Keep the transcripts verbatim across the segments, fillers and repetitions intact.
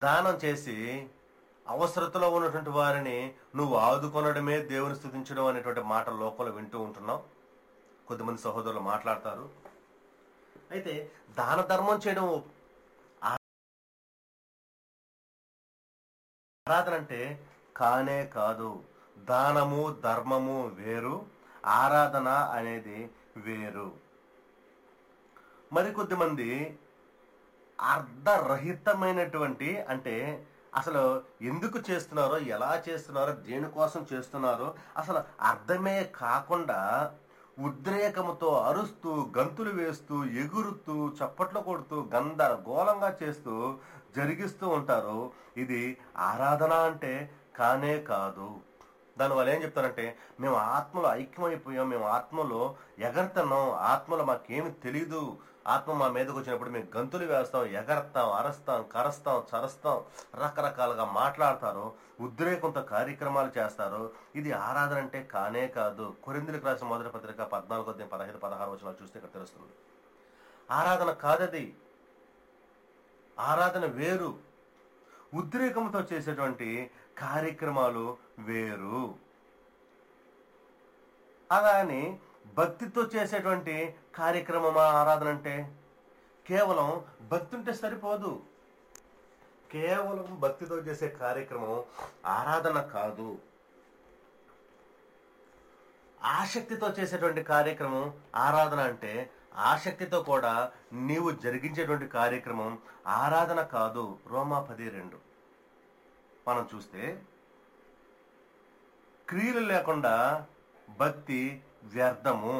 దానం చేసి అవసరతలో ఉన్నటువంటి వారిని నువ్వు ఆదుకొనడమే దేవుని స్తుతించడం అనేటువంటి మాట లోకంలో వింటూ ఉంటున్నాం. కొద్దిమంది సహోదరులు మాట్లాడతారు. అయితే దాన ధర్మం చేయడం ఆరాధన అంటే కానే కాదు. దానము ధర్మము వేరు, ఆరాధన అనేది వేరు. మరికొద్ది మంది అర్ధరహితమైనటువంటి, అంటే అసలు ఎందుకు చేస్తున్నారో, ఎలా చేస్తున్నారో, దేనికోసం చేస్తున్నారో అసలు అర్థమే కాకుండా ఉద్రేకముతో అరుస్తూ, గంతులు వేస్తూ, ఎగురుతూ, చప్పట్లు కొడుతూ, గందరగోళంగా చేస్తూ జరిగిస్తూ ఉంటారు. ఇది ఆరాధన అంటే కానే కాదు. దానివల్ల ఏం చెప్తారంటే, మేము ఆత్మలో ఐక్యమైపోయాం, మేము ఆత్మలో ఎగరుతున్నాం, ఆత్మలో మాకేమి తెలీదు, ఆత్మ మా మీదకి వచ్చినప్పుడు మేము గంతులు వేస్తాం, ఎగరతాం, అరస్తాం, కరస్తాం, చరస్తాం, రకరకాలుగా మాట్లాడతారు, ఉద్రేకంతో కార్యక్రమాలు చేస్తారు. ఇది ఆరాధన అంటే కానే కాదు. కొరింథీయులకు రాసిన మొదటి పత్రిక పద్నాలుగో అధ్యాయం పదహైదు పదహారు వచనాలు చూస్తే ఇక్కడ తెలుస్తుంది. ఆరాధన కాదది. ఆరాధన వేరు, ఉద్రేకంతో చేసేటువంటి కార్యక్రమాలు వేరు. అలాని భక్తితో చేసేటువంటి కార్యక్రమమా ఆరాధన అంటే? కేవలం భక్తి ఉంటే సరిపోదు. కేవలం భక్తితో చేసే కార్యక్రమం ఆరాధన కాదు. ఆసక్తితో చేసేటువంటి కార్యక్రమం ఆరాధన అంటే, ఆసక్తితో కూడా నీవు జరిగించేటువంటి కార్యక్రమం ఆరాధన కాదు. రోమా పది రెండు మనం చూస్తే, క్రియలు లేకుండా భక్తి వ్యర్థము.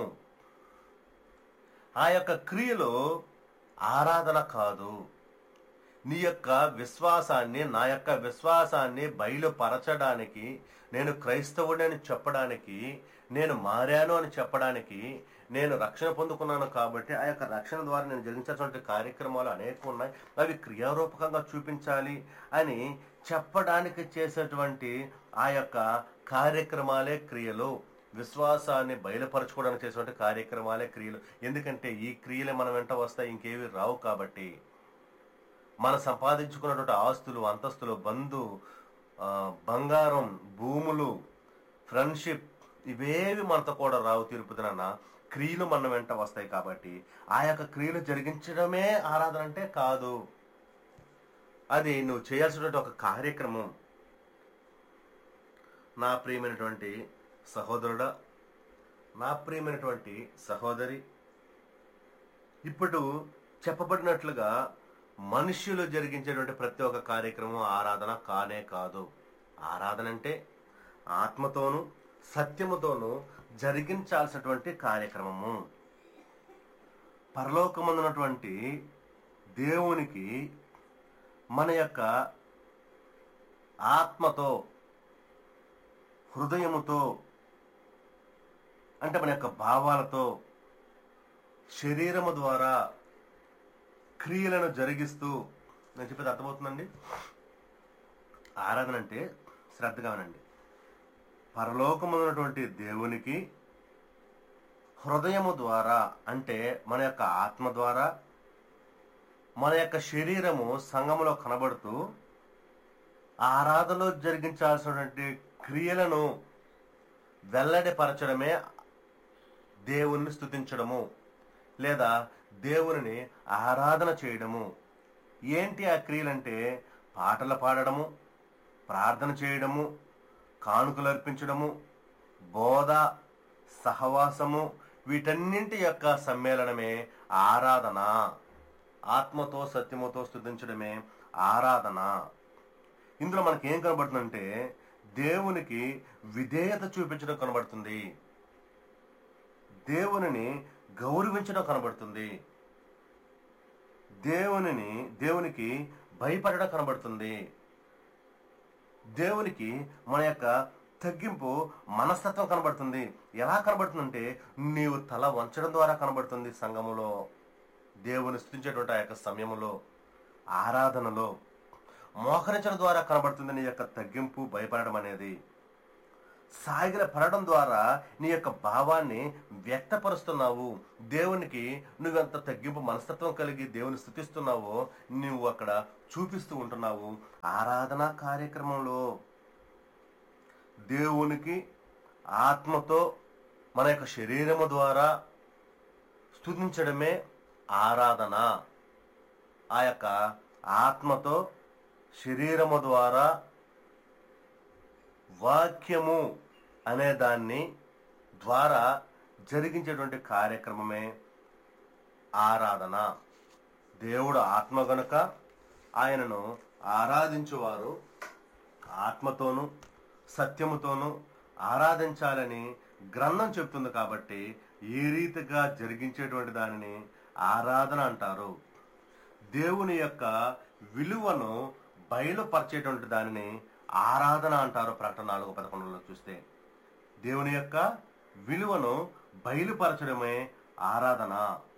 ఆ యొక్క క్రియలు ఆరాధన కాదు. నీ యొక్క విశ్వాసాన్ని, నా యొక్క విశ్వాసాన్ని బయలుపరచడానికి, నేను క్రైస్తవుడని చెప్పడానికి, నేను మారాను అని చెప్పడానికి, నేను రక్షణ పొందుకున్నాను కాబట్టి ఆ యొక్క రక్షణ ద్వారా నేను జరిగించేటువంటి కార్యక్రమాలు అనేక ఉన్నాయి, అవి క్రియారూపకంగా చూపించాలి అని చెప్పడానికి చేసేటువంటి ఆ యొక్క కార్యక్రమాలే క్రియలు. విశ్వాసాన్ని బయలుపరచుకోవడానికి చేసేటువంటి కార్యక్రమాలే క్రియలు. ఎందుకంటే ఈ క్రియలే మన వెంట వస్తాయి, ఇంకేవి రావు. కాబట్టి మనం సంపాదించుకున్నటువంటి ఆస్తులు, అంతస్తులు, బంధు, బంగారం, భూములు, ఫ్రెండ్షిప్, ఇవేవి మనతో కూడా రావు. తీర్పుదినాన క్రియలు మన వెంట వస్తాయి. కాబట్టి ఆ యొక్క క్రియలు జరిగించడమే ఆరాధన అంటే కాదు. అది నువ్వు చేయాల్సినటువంటి ఒక కార్యక్రమం. నా ప్రియమైనటువంటి సహోదరుడా, నా ప్రియమైనటువంటి సహోదరి, ఇప్పుడు చెప్పబడినట్లుగా మనుష్యులు జరిగించేటువంటి ప్రతి ఒక్క కార్యక్రమం ఆరాధన కానే కాదు. ఆరాధన అంటే ఆత్మతోనూ సత్యముతోనూ జరిగించాల్సినటువంటి కార్యక్రమము. పరలోకమందున్నటువంటి దేవునికి మన యొక్క ఆత్మతో, హృదయముతో, అంటే మన యొక్క భావాలతో, శరీరము ద్వారా క్రియలను జరిగిస్తూ, నేను చెప్పేది అర్థమవుతుందండి? ఆరాధన అంటే శ్రద్ధగా వినండి. పరలోకమున్నటువంటి దేవునికి హృదయము ద్వారా, అంటే మన యొక్క ఆత్మ ద్వారా, మన యొక్క శరీరము సంఘములో కనబడుతూ ఆరాధనలో జరిగించాల్సినటువంటి క్రియలను వెల్లడిపరచడమే దేవుణ్ణి స్తుతించడము, లేదా దేవుని ఆరాధన చేయడము. ఏంటి ఆ క్రియలంటే? పాటలు పాడడము, ప్రార్థన చేయడము, కానుకలు అర్పించడము, బోధ, సహవాసము, వీటన్నింటి యొక్క సమ్మేళనమే ఆరాధన. ఆత్మతో సత్యముతో స్తుతించడమే ఆరాధన. ఇందులో మనకి ఏం కనబడుతుందంటే, దేవునికి విధేయత చూపించడం కనబడుతుంది, దేవునిని గౌరవించడం కనబడుతుంది, దేవునిని దేవునికి భయపడడం కనబడుతుంది, దేవునికి మన యొక్క తగ్గింపు మనస్తత్వం కనబడుతుంది. ఎలా కనబడుతుందంటే, నీవు తల వంచడం ద్వారా కనబడుతుంది. సంఘములో దేవుని స్తుతించేటువంటి ఆ యొక్క సమయంలో, ఆరాధనలో మోకరించడం ద్వారా కనబడుతుంది నీ యొక్క తగ్గింపు, భయపడడం అనేది. సాగిల పడడం ద్వారా నీ యొక్క భావాన్ని వ్యక్తపరుస్తున్నావు. దేవునికి నువ్వెంత తగ్గింపు మనస్తత్వం కలిగి దేవుని స్తుతిస్తున్నావో నువ్వు అక్కడ చూపిస్తూ ఉంటున్నావు. ఆరాధనా కార్యక్రమంలో దేవునికి ఆత్మతో మన యొక్క శరీరము ద్వారా స్తుతించడమే ఆరాధన. ఆ యొక్క ఆత్మతో శరీరము ద్వారా వాక్యము అనే దాన్ని ద్వారా జరిగించేటువంటి కార్యక్రమమే ఆరాధన. దేవుడు ఆత్మ గనుక ఆయనను ఆరాధించువారు ఆత్మతోనూ సత్యముతోనూ ఆరాధించాలని గ్రంథం చెప్తుంది. కాబట్టి ఈ రీతిగా జరిగించేటువంటి దానిని ఆరాధన అంటారు. దేవుని యొక్క విలువను బయలుపరిచేటువంటి దానిని ఆరాధన అంటారు. ప్రకటన నాలుగు పదకొండులో చూస్తే దేవుని యొక్క విలువను బయలుపరచడమే ఆరాధన.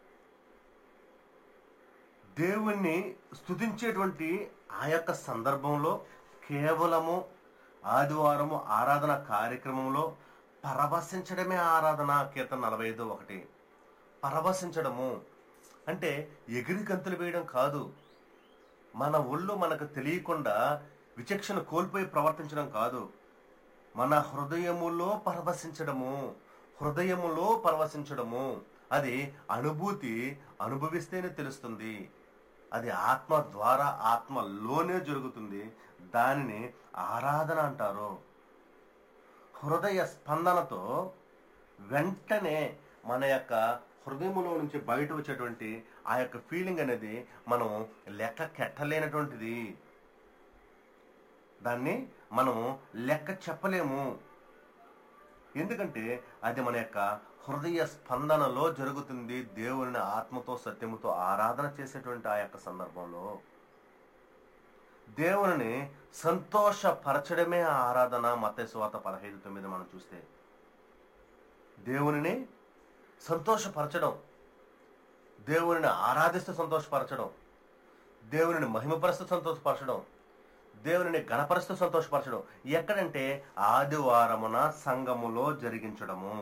దేవుణ్ణి స్తుతించేటువంటి ఆ యొక్క సందర్భంలో కేవలము ఆదివారము ఆరాధన కార్యక్రమంలో పరవశించడమే ఆరాధన. కీర్తన నలభై ఐదు ఒకటి. పరవశించడము అంటే ఎగిరి గంతులు వేయడం కాదు. మన ఒళ్ళు మనకు తెలియకుండా విచక్షణ కోల్పోయి ప్రవర్తించడం కాదు. మన హృదయములో పరవశించడము హృదయములో పరవశించడము అది అనుభూతి అనుభవిస్తేనే తెలుస్తుంది. అది ఆత్మ ద్వారా ఆత్మలోనే జరుగుతుంది. దానిని ఆరాధన అంటారు. హృదయ స్పందనతో వెంటనే మన యొక్క హృదయములో నుంచి బయట వచ్చేటువంటి ఆ యొక్క ఫీలింగ్ అనేది మనం లెక్క కెట్టలేనటువంటిది. దాన్ని మనం లెక్క చెప్పలేము. ఎందుకంటే అది మన యొక్క హృదయ స్పందనలో జరుగుతుంది. దేవుని ఆత్మతో సత్యముతో ఆరాధన చేసేటువంటి ఆ యొక్క సందర్భంలో దేవుని సంతోషపరచడమే ఆరాధన. మత్తయి సువార్త పదహైదు తొమ్మిది మనం చూస్తే దేవునిని సంతోషపరచడం, దేవునిని ఆరాధిస్తూ సంతోషపరచడం, దేవునిని మహిమపరుస్తూ సంతోషపరచడం, దేవునిని గణపరుస్తూ సంతోషపరచడం ఎక్కడంటే ఆదివారమున సంఘములో జరిగించడము.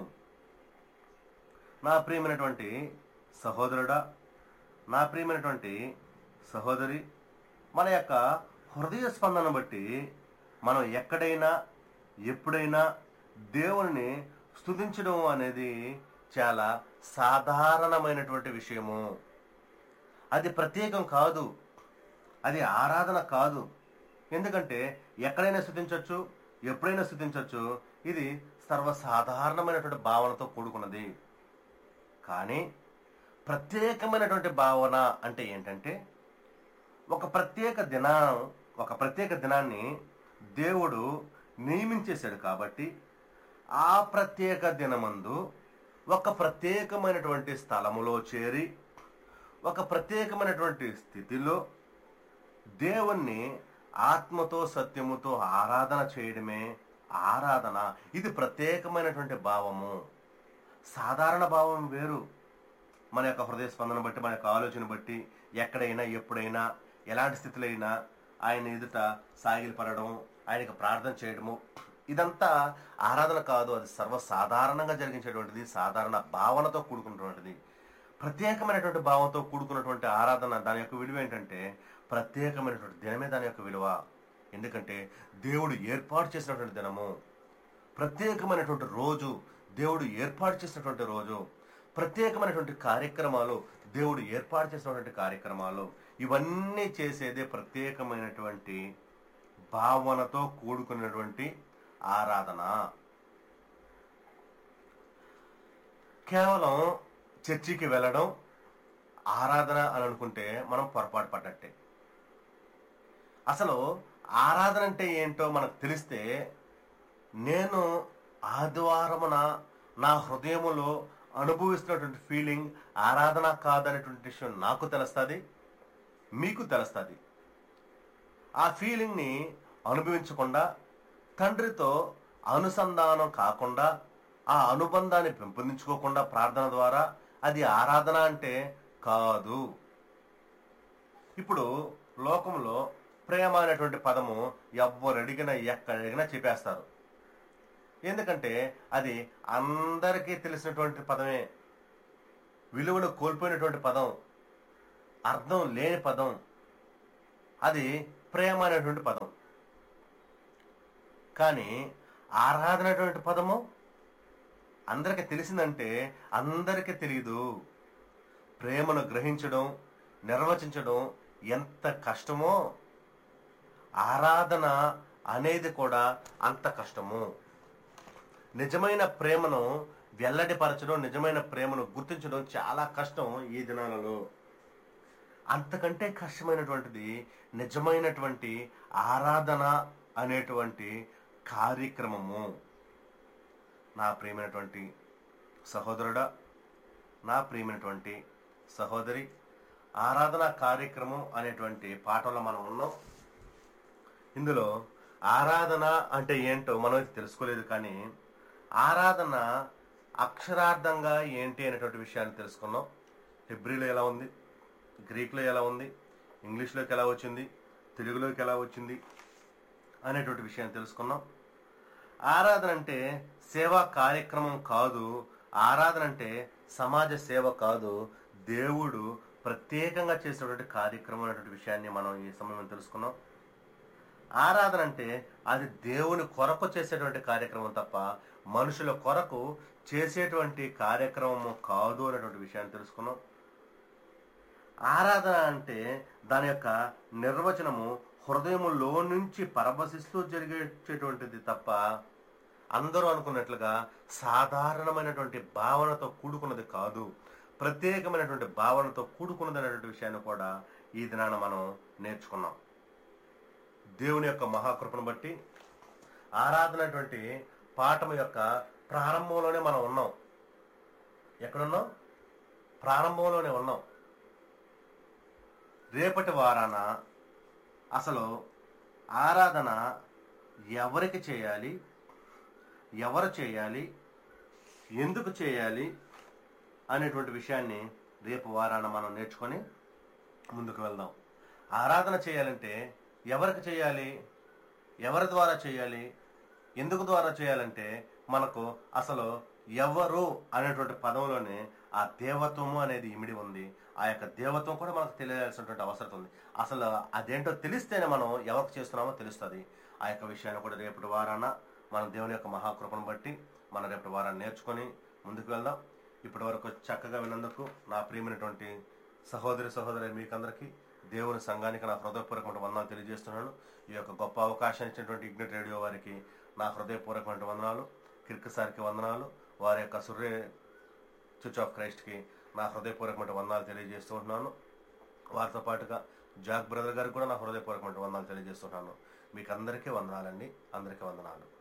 నా ప్రియమైనటువంటి సహోదరుడా, నా ప్రియమైనటువంటి సహోదరి, మన యొక్క హృదయ స్పందన బట్టి మనం ఎక్కడైనా ఎప్పుడైనా దేవుని స్తుతించడం అనేది చాలా సాధారణమైనటువంటి విషయము. అది ప్రత్యేకం కాదు, అది ఆరాధన కాదు. ఎందుకంటే ఎక్కడైనా స్తుతించవచ్చు, ఎప్పుడైనా స్తుతించవచ్చు. ఇది సర్వసాధారణమైనటువంటి భావనతో కూడుకున్నది. కానీ ప్రత్యేకమైనటువంటి భావన అంటే ఏంటంటే ఒక ప్రత్యేక దినా ఒక ప్రత్యేక దినాన్ని దేవుడు నియమించేశాడు. కాబట్టి ఆ ప్రత్యేక దినమందు ఒక ప్రత్యేకమైనటువంటి స్థలములో చేరి ఒక ప్రత్యేకమైనటువంటి స్థితిలో దేవుణ్ణి ఆత్మతో సత్యముతో ఆరాధన చేయడమే ఆరాధన. ఇది ప్రత్యేకమైనటువంటి భావము. సాధారణ భావం వేరు. మన యొక్క హృదయ స్పందన బట్టి, మన యొక్క ఆలోచన బట్టి ఎక్కడైనా ఎప్పుడైనా ఎలాంటి స్థితిలో అయినా ఆయన ఎదుట సాగిలి పడడం, ఆయనకు ప్రార్థన చేయడము, ఇదంతా ఆరాధన కాదు. అది సర్వసాధారణంగా జరిగించేటువంటిది, సాధారణ భావనతో కూడుకున్నటువంటిది. ప్రత్యేకమైనటువంటి భావంతో కూడుకున్నటువంటి ఆరాధన, దాని యొక్క విలువ ఏంటంటే ప్రత్యేకమైనటువంటి దినమే దాని యొక్క విలువ. ఎందుకంటే దేవుడు ఏర్పాటు చేసినటువంటి దినము, ప్రత్యేకమైనటువంటి రోజు, దేవుడు ఏర్పాటు చేసినటువంటి రోజు, ప్రత్యేకమైనటువంటి కార్యక్రమాలు, దేవుడు ఏర్పాటు చేసినటువంటి కార్యక్రమాలు, ఇవన్నీ చేసేదే ప్రత్యేకమైనటువంటి భావనతో కూడుకున్నటువంటి ఆరాధన. కేవలం చర్చికి వెళ్ళడం ఆరాధన అని అనుకుంటే మనం పొరపాటు పడ్డట్టే. అసలు ఆరాధన అంటే ఏంటో మనకు తెలిస్తే, నేను ఆదివారమున నా హృదయములో అనుభవిస్తున్నటువంటి ఫీలింగ్ ఆరాధన కాదనేటువంటి విషయం నాకు తెలుస్తుంది, మీకు తెలుస్తుంది. ఆ ఫీలింగ్ని అనుభవించకుండా, తండ్రితో అనుసంధానం కాకుండా, ఆ అనుబంధాన్ని పెంపొందించుకోకుండా ప్రార్థన ద్వారా అది ఆరాధన అంటే కాదు. ఇప్పుడు లోకంలో ప్రేమ అనేటువంటి పదము ఎవ్వరు అడిగినా ఎక్కడ అడిగినా చెప్పేస్తారు. ఎందుకంటే అది అందరికీ తెలిసినటువంటి పదమే, విలువను కోల్పోయినటువంటి పదం, అర్థం లేని పదం, అది ప్రేమ అనేటువంటి పదం. కానీ ఆరాధన అనేటువంటి పదము అందరికీ తెలిసిందంటే అందరికీ తెలియదు. ప్రేమను గ్రహించడం, నిర్వచించడం ఎంత కష్టమో ఆరాధన అనేది కూడా అంత కష్టము. నిజమైన ప్రేమను వెల్లడిపరచడం, నిజమైన ప్రేమను గుర్తించడం చాలా కష్టం ఈ దినాలలో. అంతకంటే కష్టమైనటువంటిది నిజమైనటువంటి ఆరాధన అనేటువంటి కార్యక్రమము. నా ప్రియమైనటువంటి సహోదరుడా, నా ప్రియమైనటువంటి సహోదరి, ఆరాధన కార్యక్రమం అనేటువంటి పాఠంలో మనం ఉన్నాం. ఇందులో ఆరాధన అంటే ఏంటో మనం తెలుసుకోలేదు, కానీ ఆరాధన అక్షరార్థంగా ఏంటి అనేటువంటి విషయాన్ని తెలుసుకున్నాం. హెబ్రీలో ఎలా ఉంది, గ్రీక్లో ఎలా ఉంది, ఇంగ్లీష్లోకి ఎలా వచ్చింది, తెలుగులోకి ఎలా వచ్చింది అనేటువంటి విషయాన్ని తెలుసుకున్నాం. ఆరాధన అంటే సేవా కార్యక్రమం కాదు, ఆరాధన అంటే సమాజ సేవ కాదు, దేవుడు ప్రత్యేకంగా చేసేటువంటి కార్యక్రమం అనేటువంటి విషయాన్ని మనం ఈ సమయంలో తెలుసుకున్నాం. ఆరాధన అంటే అది దేవుని కొరకు చేసేటువంటి కార్యక్రమం తప్ప మనుషుల కొరకు చేసేటువంటి కార్యక్రమము కాదు అనేటువంటి విషయాన్ని తెలుసుకున్నాం. ఆరాధన అంటే దాని యొక్క నిర్వచనము హృదయములో నుంచి పరవశిస్తూ జరిగేటటువంటిది తప్ప అందరూ అనుకున్నట్లుగా సాధారణమైనటువంటి భావనతో కూడుకున్నది కాదు, ప్రత్యేకమైనటువంటి భావనతో కూడుకున్నది అనేటువంటి విషయాన్ని కూడా ఈ దినాన మనం నేర్చుకున్నాం. దేవుని యొక్క మహాకృపను బట్టి ఆరాధన అటువంటి పాఠం యొక్క ప్రారంభంలోనే మనం ఉన్నాం. ఎక్కడున్నాం? ప్రారంభంలోనే ఉన్నాం. రేపటి వారాన అసలు ఆరాధన ఎవరికి చేయాలి, ఎవరు చేయాలి, ఎందుకు చేయాలి అనేటువంటి విషయాన్ని రేపు వారాన మనం నేర్చుకొని ముందుకు వెళ్దాం. ఆరాధన చేయాలంటే ఎవరికి చేయాలి, ఎవరి ద్వారా చేయాలి, ఎందుకు ద్వారా చేయాలంటే మనకు అసలు ఎవరు అనేటువంటి పదంలోనే ఆ దేవత్వము అనేది ఇమిడి ఉంది. ఆ యొక్క దేవత్వం కూడా మనకు తెలియాల్సినటువంటి అవసరం ఉంది. అసలు అదేంటో తెలిస్తేనే మనం ఎవరికి చేస్తున్నామో తెలుస్తుంది. ఆ యొక్క విషయాన్ని కూడా రేపటి వారాన మన దేవుని యొక్క మహాకృపను బట్టి మనం రేపటి వారాన్ని నేర్చుకొని ముందుకు వెళ్దాం. ఇప్పటి వరకు చక్కగా విన్నందుకు నా ప్రియమైనటువంటి సహోదరి సహోదరి మీకందరికీ, దేవుని సంఘానికి నా హృదయపూర్వకమైన వందనాలు తెలియజేస్తున్నాను. ఈ యొక్క గొప్ప అవకాశాన్ని ఇచ్చినటువంటి ఇగ్నిట్ రేడియో వారికి నా హృదయపూర్వకమైన వందనాలు, కిర్క్ సార్కి వందనాలు, వారి యొక్క సూర్య చర్చ్ ఆఫ్ క్రైస్ట్కి నా హృదయపూర్వకమైన వందనాలు తెలియజేస్తూ ఉంటున్నాను. వారితో పాటుగా జాక్ బ్రదర్ గారికి కూడా నా హృదయపూర్వకమైన వందనాలు తెలియజేస్తున్నాను. మీకు అందరికీ వందనాలండి, అందరికీ వందనాలు.